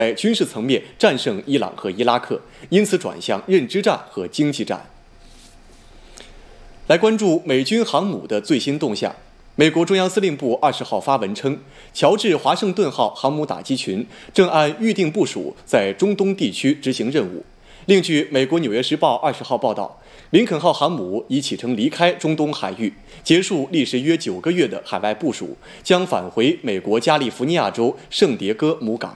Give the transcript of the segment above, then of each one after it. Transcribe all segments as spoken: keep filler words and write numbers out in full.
在军事层面战胜伊朗和伊拉克，因此转向认知战和经济战。来关注美军航母的最新动向。美国中央司令部二十号发文称，乔治华盛顿号航母打击群正按预定部署在中东地区执行任务。另据美国《纽约时报》二十号报道，林肯号航母已启程离开中东海域，结束历时约九个月的海外部署，将返回美国加利福尼亚州圣迭戈母港。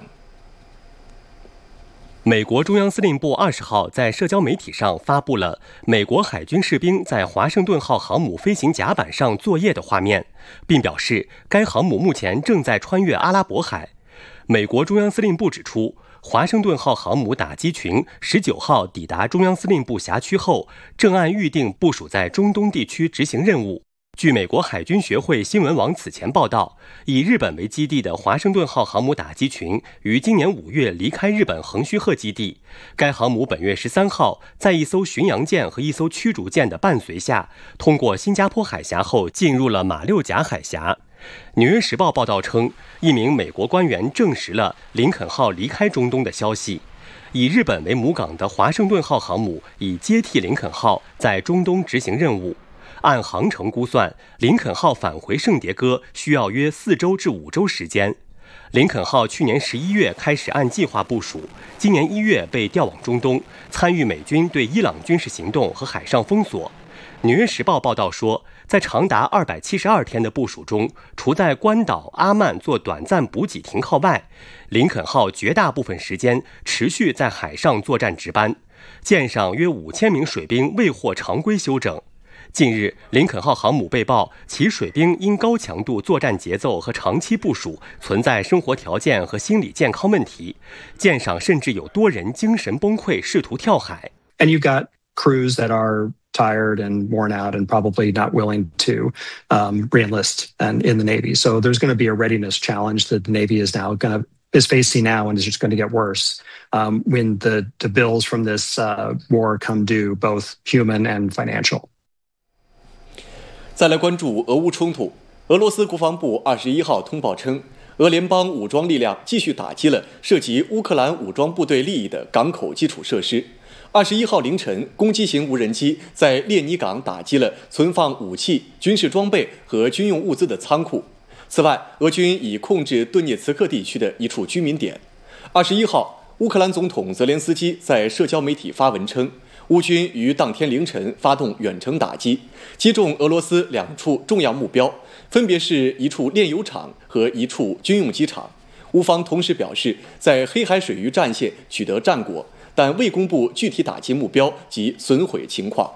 美国中央司令部二十号在社交媒体上发布了美国海军士兵在华盛顿号航母飞行甲板上作业的画面，并表示该航母目前正在穿越阿拉伯海。美国中央司令部指出，华盛顿号航母打击群十九号抵达中央司令部辖区后，正按预定部署在中东地区执行任务。据美国海军学会新闻网此前报道，以日本为基地的华盛顿号航母打击群于今年五月离开日本横须贺基地。该航母本月十三号在一艘巡洋舰和一艘驱逐舰的伴随下，通过新加坡海峡后进入了马六甲海峡。纽约时报报道称，一名美国官员证实了林肯号离开中东的消息。以日本为母港的华盛顿号航母已接替林肯号在中东执行任务。按航程估算，林肯号返回圣迭戈需要约四周至五周时间。林肯号去年十一月开始按计划部署，今年一月被调往中东，参与美军对伊朗军事行动和海上封锁。纽约时报报道说，在长达二百七十二天的部署中，除在关岛、阿曼做短暂补给停靠外，林肯号绝大部分时间持续在海上作战值班，舰上约五千名水兵未获常规休整。近日，林肯号航母被曝其水兵因高强度作战节奏和长期部署存在生活条件和心理健康问题，舰上甚至有多人精神崩溃，试图跳海。 And you've got crews that are tired and worn out and probably not willing to um, re-enlist and in the Navy. So there's going to be a readiness challenge that the Navy is now going to is facing now and is just going to get worse um, when the, the bills from this uh, war come due, both human and financial. 再来关注俄乌冲突。俄罗斯国防部二十一号通报称，俄联邦武装力量继续打击了涉及乌克兰武装部队利益的港口基础设施。二十一号凌晨，攻击型无人机在列尼港打击了存放武器、军事装备和军用物资的仓库。此外，俄军已控制顿涅茨克地区的一处居民点。二十一号，乌克兰总统泽连斯基在社交媒体发文称，乌军于当天凌晨发动远程打击，击中俄罗斯两处重要目标，分别是一处炼油厂和一处军用机场。乌方同时表示，在黑海水域战线取得战果，但未公布具体打击目标及损毁情况。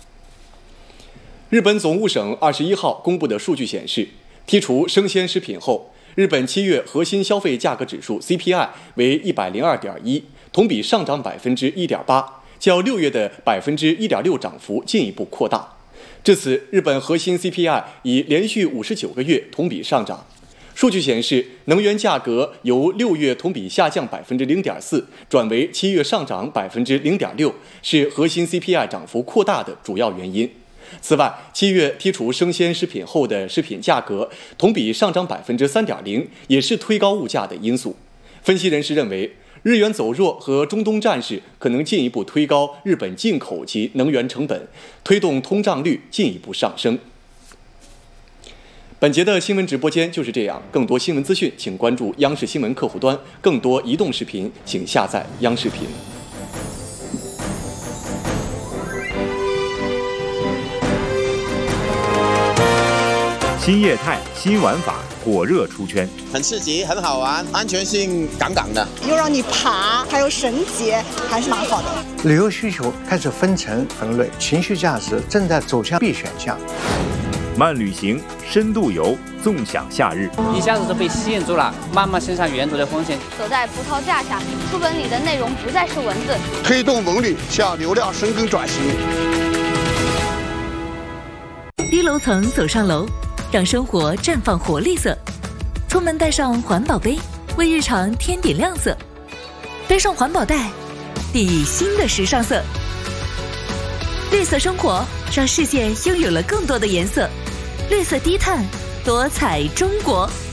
日本总务省二十一号公布的数据显示，剔除生鲜食品后，日本七月核心消费价格指数 C P I 为一百零二点一，同比上涨百分之一点八。较六月的百分之一点六涨幅进一步扩大。至此，日本核心 C P I 已连续五十九个月同比上涨。数据显示，能源价格由六月同比下降百分之零点四，转为七月上涨百分之零点六，是核心 C P I 涨幅扩大的主要原因。此外，七月剔除生鲜食品后的食品价格同比上涨百分之三点零，也是推高物价的因素。分析人士认为，日元走弱和中东战事可能进一步推高日本进口及能源成本，推动通胀率进一步上升。本节的新闻直播间就是这样，更多新闻资讯请关注央视新闻客户端，更多移动视频请下载央视频。 新业态新玩法火热出圈， 很刺激，很好玩，安全性杠杠的， 又让你爬，还有绳结，还是蛮好的。 旅游需求开始分层分类，情绪价值正在走向 B 选项。 慢旅行、深度游、纵享夏日， 一下子就被吸引住了，慢慢生产原图的风险。 走在葡萄架下，书本里的内容不再是文字， 推动文旅向流量深耕转型。 低楼层走上楼，让生活绽放活力色。出门带上环保杯，为日常添点亮色。背上环保袋，砥砺新的时尚色。绿色生活，让世界拥有了更多的颜色。绿色低碳，多彩中国。